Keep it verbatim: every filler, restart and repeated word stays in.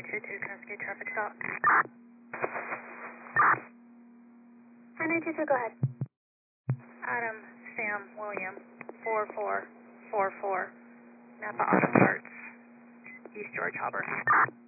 nine two two, Connecticut traffic stop. nine nine two two, go ahead. Adam, Sam, William, four four four four, Napa Auto Parts, East George Harbor.